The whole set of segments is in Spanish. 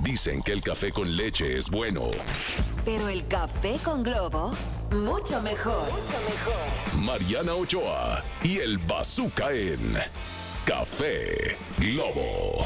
Dicen que el café con leche es bueno. Pero el café con Globo, mucho mejor. Mucho mejor. Mariana Ochoa y el Bazooka en Café Globo.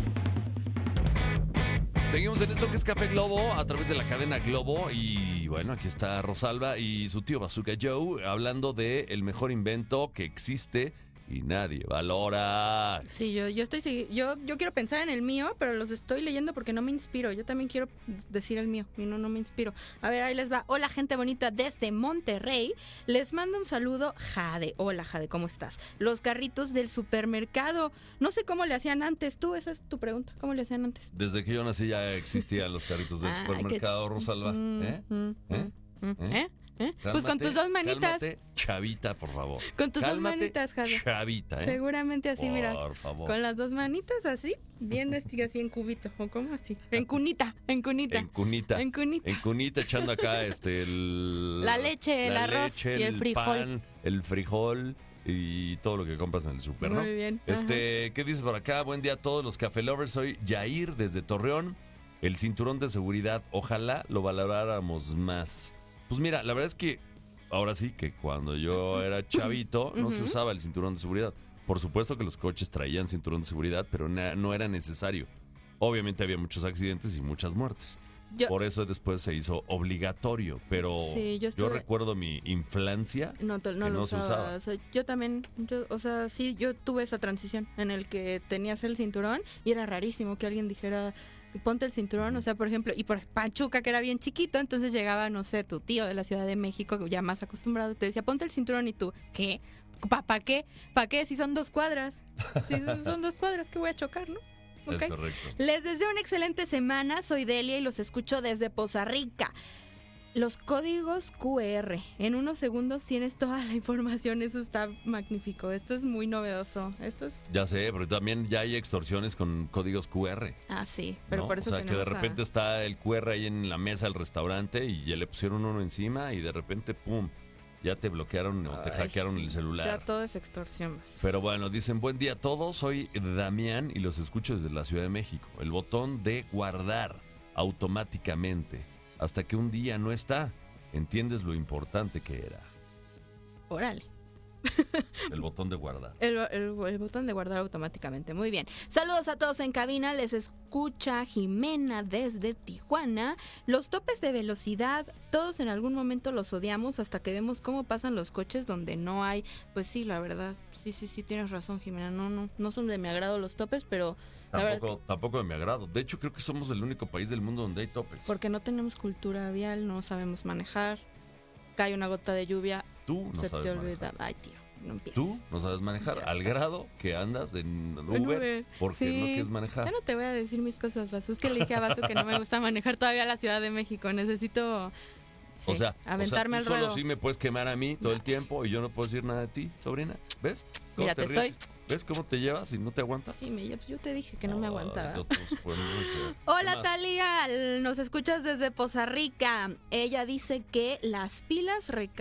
Seguimos en esto que es Café Globo a través de la cadena Globo. Y bueno, aquí está Rosalba y su tío Bazooka Joe hablando de el mejor invento que existe y nadie valora. Sí, yo quiero pensar en el mío, pero los estoy leyendo porque no me inspiro. Yo también quiero decir el mío y no me inspiro. A ver, ahí les va. Hola, gente bonita desde Monterrey. Les mando un saludo, Jade. Hola, Jade, ¿cómo estás? Los carritos del supermercado. No sé cómo le hacían antes. Tú, esa es tu pregunta. ¿Cómo le hacían antes? Desde que yo nací ya existían los carritos del supermercado, Rosalba. Pues con tus dos manitas. Cálmate, chavita, por favor. Con tus dos manitas, Jade. Chavita, Seguramente así, por mira. Por favor. Con las dos manitas así, bien así en cubito. ¿O cómo así? En cunita. En cunita echando acá la leche, el arroz y el frijol. Pan, el frijol y todo lo que compras en el súper, ¿no? Muy bien. ¿Qué dices por acá? Buen día a todos los Café Lovers. Soy Yair desde Torreón. El cinturón de seguridad, ojalá lo valoráramos más. Pues mira, la verdad es que ahora sí que cuando yo era chavito no se usaba el cinturón de seguridad. Por supuesto que los coches traían cinturón de seguridad, pero no era necesario. Obviamente había muchos accidentes y muchas muertes. Por eso después se hizo obligatorio, pero sí, yo recuerdo mi infancia no se usaba. O sea, yo también, yo tuve esa transición en el que tenías el cinturón y era rarísimo que alguien dijera ponte el cinturón, o sea, por ejemplo, y por Pachuca, que era bien chiquito, entonces llegaba, no sé, tu tío de la Ciudad de México, ya más acostumbrado, te decía, ponte el cinturón, y tú, ¿qué? ¿Para qué? ¿Para qué? Si son 2 cuadras. Si son 2 cuadras, que voy a chocar, ¿no? Okay. Es correcto. Les deseo una excelente semana, soy Delia y los escucho desde Poza Rica. Los códigos QR. En unos segundos tienes toda la información. Eso está magnífico. Esto es muy novedoso. Ya sé, pero también ya hay extorsiones con códigos QR. Ah, sí, pero ¿no? por eso o sea, que de repente está el QR ahí en la mesa del restaurante y ya le pusieron uno encima y de repente, ¡pum!, ya te bloquearon o te hackearon el celular. Ya todo es extorsión. Pero bueno, dicen, buen día a todos. Soy Damián y los escucho desde la Ciudad de México. El botón de guardar automáticamente. Hasta que un día no está, entiendes lo importante que era. Órale. El botón de guardar. El botón de guardar automáticamente. Muy bien. Saludos a todos en cabina. Les escucha Jimena desde Tijuana. Los topes de velocidad, todos en algún momento los odiamos hasta que vemos cómo pasan los coches donde no hay. Pues sí, la verdad. Sí, tienes razón, Jimena. No son de mi agrado los topes, pero Tampoco de mi agrado. De hecho, creo que somos el único país del mundo donde hay topes. Porque no tenemos cultura vial, no sabemos manejar. Cae una gota de lluvia. Tú no sabes manejar. Ay, tío, no empieces. Tú no sabes manejar al grado que andas en Uber porque no quieres manejar. Ya no te voy a decir mis cosas, Basu. Es que le dije a Basu que no me gusta manejar todavía a la Ciudad de México. Necesito aventarme al ruedo. Solo sí me puedes quemar a mí todo el tiempo y yo no puedo decir nada de ti, sobrina. ¿Ves? Mira, te estoy... ¿Ves cómo te llevas y no te aguantas? Sí, yo te dije que no me aguantaba. Pues, hola, Talía, nos escuchas desde Poza Rica. Ella dice que las pilas